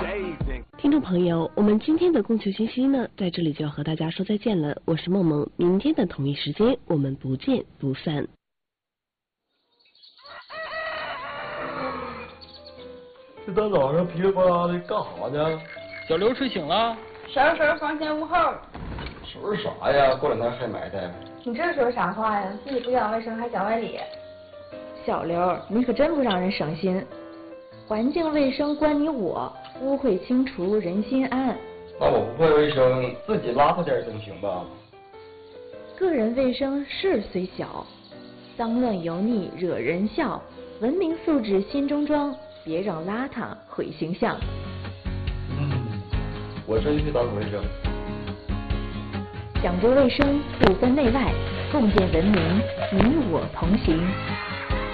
听众朋友，我们今天的供求信息呢，在这里就要和大家说再见了。我是梦梦，明天的同一时间我们不见不散。 这大早上噼里啪啦的干啥呢？ 小刘睡醒了， 收房间屋后。 收拾啥呀？过两天还埋汰。 你这说啥话呀？自己不讲卫生还讲外理。 小刘，你可真不让人省心。环境卫生关你我，污秽清除人心安。 那我不会卫生，自己邋遢点总行吧？ 个人卫生事虽小，脏乱油腻惹人笑。文明素质心中装，别让邋遢毁形象。 我真去打扫卫生。 讲究卫生不分内外，共建文明，你我同行。